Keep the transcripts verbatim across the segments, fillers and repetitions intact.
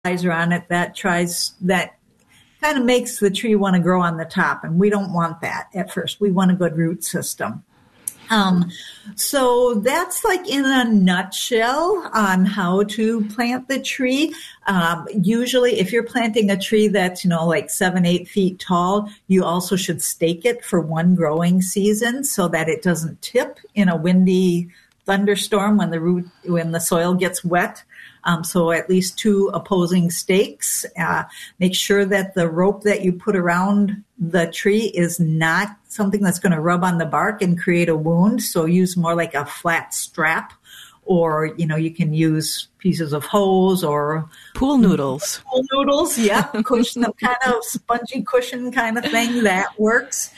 riser on it that tries that kind of makes the tree want to grow on the top, and we don't want that at first. We want a good root system. Um, so that's like in a nutshell on how to plant the tree. Um, usually if you're planting a tree that's, you know, like seven, eight feet tall, you also should stake it for one growing season so that it doesn't tip in a windy thunderstorm when the root, when the soil gets wet. Um, so at least two opposing stakes. Uh, make sure that the rope that you put around the tree is not something that's going to rub on the bark and create a wound. So use more like a flat strap, or, you know, you can use pieces of hose or pool noodles. Pool noodles, yeah, cushion, kind of spongy cushion kind of thing that works.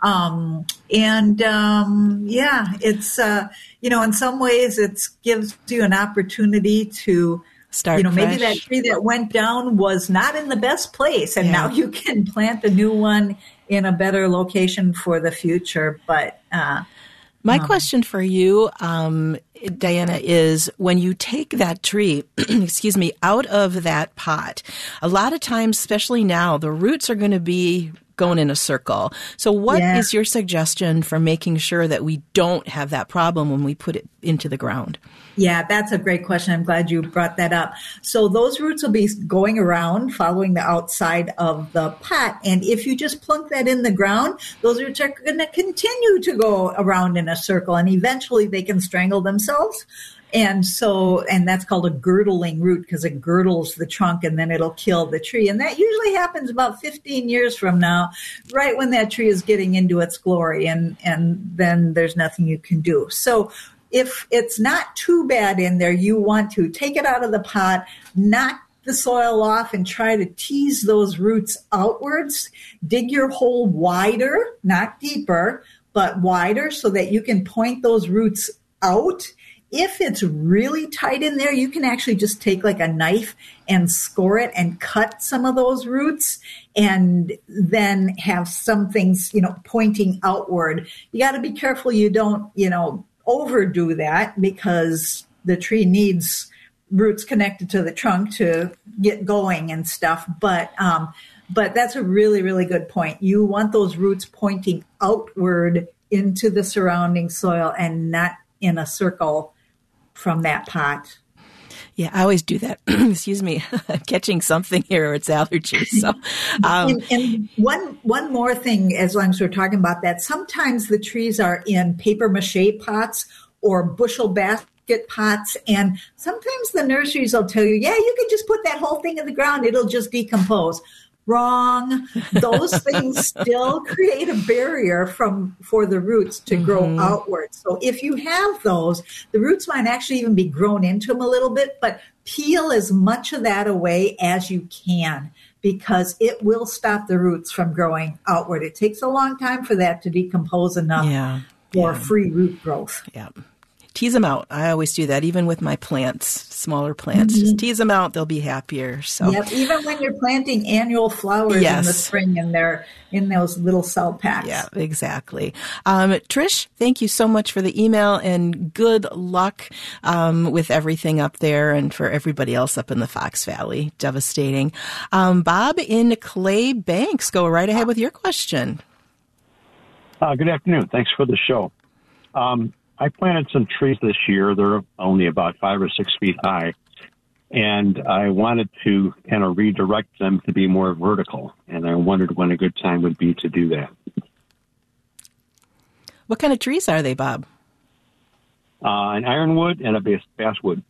Um, and, um, yeah, it's, uh, you know, in some ways it gives you an opportunity to start, you know, fresh. Maybe that tree that went down was not in the best place, and yeah. now you can plant a new one in a better location for the future. But, uh, my um, question for you, um, Diana, is when you take that tree, excuse me, out of that pot, a lot of times, especially now, the roots are going to be going in a circle. So what yeah. is your suggestion for making sure that we don't have that problem when we put it into the ground? Yeah, that's a great question. I'm glad you brought that up. So those roots will be going around, following the outside of the pot. And if you just plunk that in the ground, those roots are going to continue to go around in a circle, and eventually they can strangle themselves. And so, and that's called a girdling root because it girdles the trunk and then it'll kill the tree. And that usually happens about fifteen years from now, right when that tree is getting into its glory, and, and then there's nothing you can do. So if it's not too bad in there, you want to take it out of the pot, knock the soil off, and try to tease those roots outwards. Dig your hole wider, not deeper, but wider, so that you can point those roots out. If it's really tight in there, you can actually just take like a knife and score it and cut some of those roots, and then have some things, you know, pointing outward. You got to be careful you don't, you know, overdo that, because the tree needs roots connected to the trunk to get going and stuff. But, um, but that's a really, really good point. You want those roots pointing outward into the surrounding soil and not in a circle from that pot. Yeah, I always do that. Excuse me, I'm catching something here, or it's allergies. So, um, and, and one one more thing, as long as we're talking about that, sometimes the trees are in paper mache pots or bushel basket pots, and sometimes the nurseries will tell you, yeah, you can just put that whole thing in the ground, it'll just decompose. Wrong. Those things still create a barrier from for the roots to grow mm-hmm. outward. So if you have those, the roots might actually even be grown into them a little bit, but peel as much of that away as you can, because it will stop the roots from growing outward. It takes a long time for that to decompose enough yeah. for yeah. free root growth. Yeah. Tease them out. I always do that, even with my plants, smaller plants. Mm-hmm. Just tease them out; they'll be happier. So, yep. Even when you're planting annual flowers yes. in the spring, and they're in those little cell packs. Yeah, exactly. Um, Trish, thank you so much for the email, and good luck um, with everything up there, and for everybody else up in the Fox Valley. Devastating. Um, Bob in Clay Banks, go right ahead with your question. Uh, good afternoon. Thanks for the show. Um, I planted some trees this year. They're only about five or six feet high. And I wanted to kind of redirect them to be more vertical. And I wondered when a good time would be to do that. What kind of trees are they, Bob? Uh, an ironwood and a bass, basswood.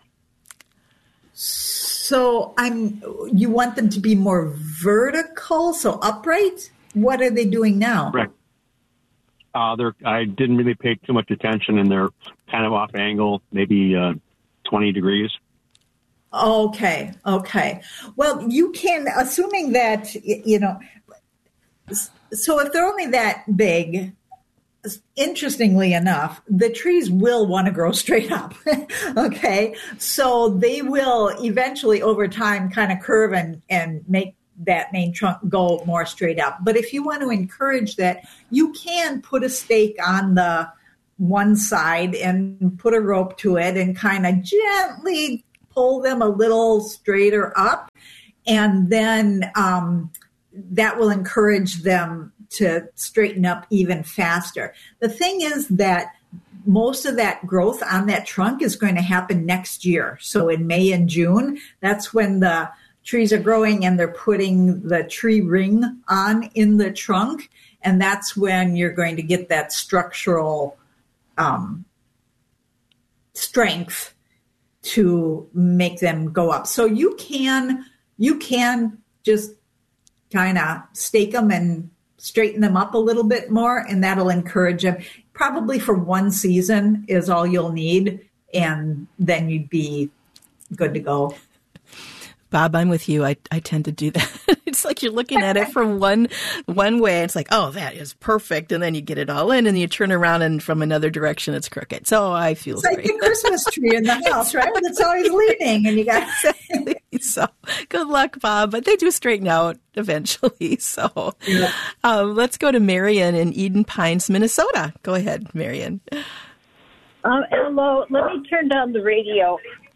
So I'm. You want them to be more vertical, so upright? What are they doing now? Correct. Uh, they're, I didn't really pay too much attention, and they're kind of off angle, maybe uh, twenty degrees. Okay, okay. Well, you can, assuming that, you know, so if they're only that big, interestingly enough, the trees will want to grow straight up. Okay, so they will eventually, over time, kind of curve and, and make that main trunk go more straight up. But if you want to encourage that, you can put a stake on the one side and put a rope to it and kind of gently pull them a little straighter up, and then um, that will encourage them to straighten up even faster. The thing is that most of that growth on that trunk is going to happen next year. So in May and June, that's when the trees are growing and they're putting the tree ring on in the trunk. And that's when you're going to get that structural um, strength to make them go up. So you can, you can just kind of stake them and straighten them up a little bit more, and that'll encourage them. Probably for one season is all you'll need, and then you'd be good to go. Bob, I'm with you. I, I tend to do that. It's like you're looking at it from one one way. It's like, oh, that is perfect. And then you get it all in, and you turn around, and from another direction, it's crooked. So I feel it's like great. the Christmas tree in the house, right? It's always leaning, and you got exactly. So good luck, Bob. But they do straighten out eventually. So yeah. um, let's go to Marion in Eden Pines, Minnesota. Go ahead, Marion. Um, hello. Let me turn down the radio.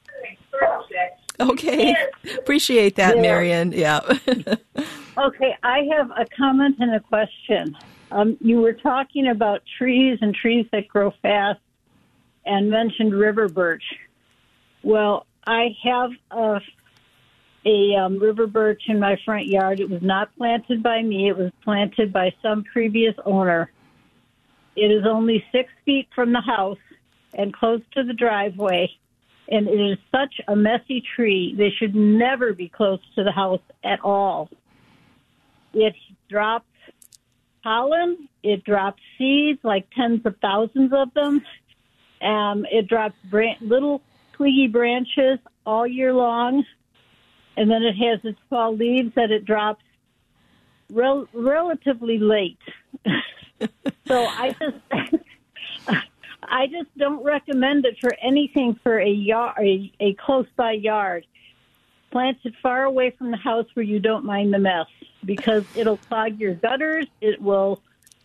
Okay. Appreciate that, yeah. Marion. Yeah. Okay. I have a comment and a question. Um, you were talking about trees and trees that grow fast and mentioned river birch. Well, I have a, a um, river birch in my front yard. It was not planted by me. It was planted by some previous owner. It is only six feet from the house and close to the driveway. And it is such a messy tree. They should never be close to the house at all. It drops pollen. It drops seeds, like tens of thousands of them. Um, it drops bran- little twiggy branches all year long. And then it has its fall leaves that it drops rel- relatively late. So I just... I just don't recommend it for anything for a yard, a, a close-by yard. Plant it far away from the house where you don't mind the mess, because it'll clog your gutters. It will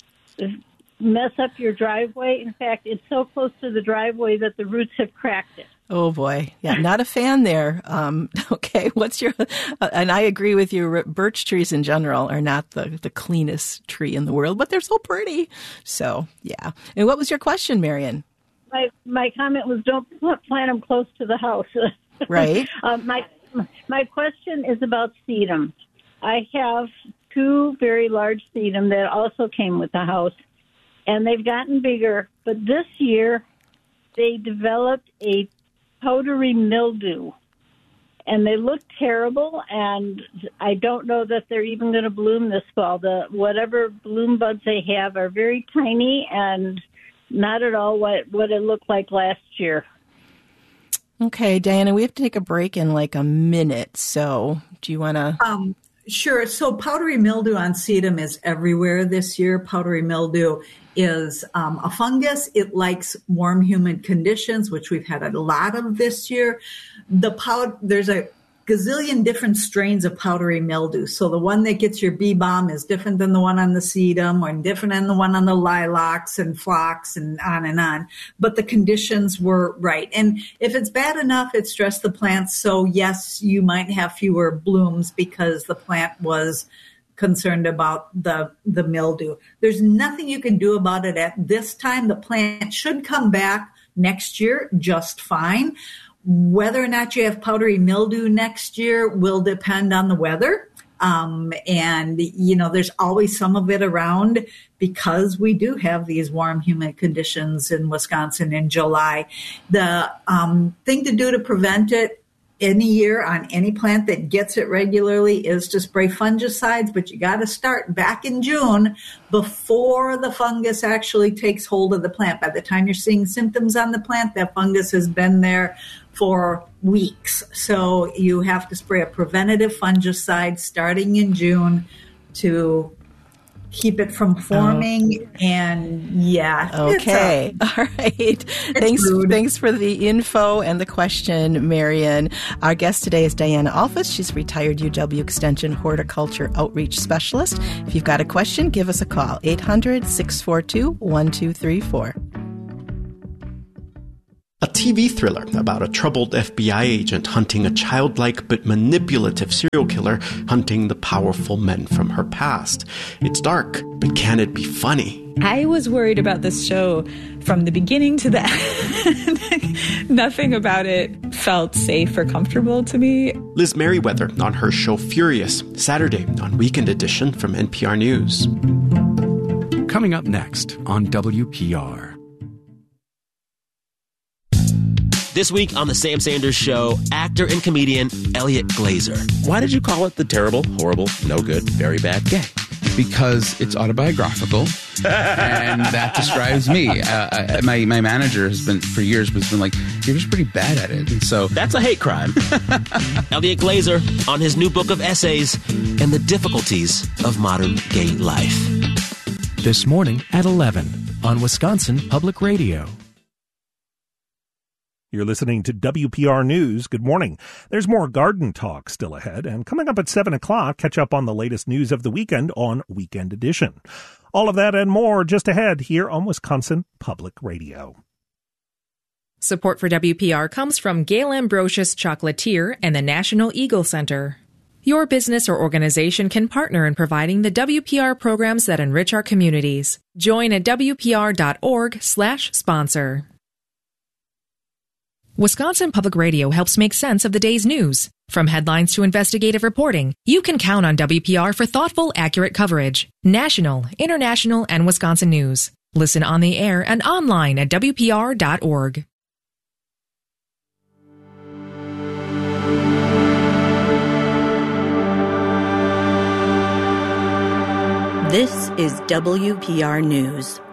mess up your driveway. In fact, it's so close to the driveway that the roots have cracked it. Oh, boy. Yeah, not a fan there. Um, okay, what's your... Uh, and I agree with you. Birch trees in general are not the, the cleanest tree in the world, but they're so pretty. So, yeah. And what was your question, Marion? My my comment was don't plant them close to the house. Right. um, my my question is about sedum. I have two very large sedum that also came with the house, and they've gotten bigger. But this year, they developed a powdery mildew, and they look terrible, and I don't know that they're even going to bloom this fall. The whatever bloom buds they have are very tiny and not at all what, what it looked like last year. Okay, Diana, we have to take a break in like a minute, so do you want to... Um, sure. So powdery mildew on sedum is everywhere this year. Powdery mildew is um, a fungus. It likes warm, humid conditions, which we've had a lot of this year. The pow- There's a gazillion different strains of powdery mildew. So the one that gets your bee balm is different than the one on the sedum, or different than the one on the lilacs and phlox, and on and on. But the conditions were right. And if it's bad enough, it stressed the plants. So yes, you might have fewer blooms because the plant was concerned about the the mildew. There's nothing you can do about it at this time. The plant should come back next year just fine. Whether or not you have powdery mildew next year will depend on the weather. Um, and, you know, there's always some of it around because we do have these warm, humid conditions in Wisconsin in July. The um, thing to do to prevent it any year on any plant that gets it regularly is to spray fungicides, but you got to start back in June before the fungus actually takes hold of the plant. By the time you're seeing symptoms on the plant, that fungus has been there for weeks. So you have to spray a preventative fungicide starting in June to keep it from forming. Oh. And yeah. Okay. A, All right. Thanks. Rude. Thanks for the info and the question, Marion. Our guest today is Diana Alphys. She's a retired U W Extension Horticulture Outreach Specialist. If you've got a question, give us a call. eight hundred, six four two, one two three four. A T V thriller about a troubled F B I agent hunting a childlike but manipulative serial killer hunting the powerful men from her past. It's dark, but can it be funny? I was worried about this show from the beginning to the end. Nothing about it felt safe or comfortable to me. Liz Merriweather on her show Furious, Saturday on Weekend Edition from N P R News. Coming up next on W P R. This week on The Sam Sanders Show, actor and comedian Elliot Glazer. Why did you call it the terrible, horrible, no good, very bad gay? Because it's autobiographical, and that describes me. Uh, my my manager has been, for years, has been like, you're just pretty bad at it. And so that's a hate crime. Elliot Glazer on his new book of essays and the difficulties of modern gay life. This morning at eleven on Wisconsin Public Radio. You're listening to W P R News. Good morning. There's more garden talk still ahead, and coming up at seven o'clock, catch up on the latest news of the weekend on Weekend Edition. All of that and more just ahead here on Wisconsin Public Radio. Support for W P R comes from Gail Ambrosius Chocolatier and the National Eagle Center. Your business or organization can partner in providing the W P R programs that enrich our communities. Join at W P R dot org slash sponsor. Wisconsin Public Radio helps make sense of the day's news. From headlines to investigative reporting, you can count on W P R for thoughtful, accurate coverage. National, international, and Wisconsin news. Listen on the air and online at W P R dot org. This is W P R News.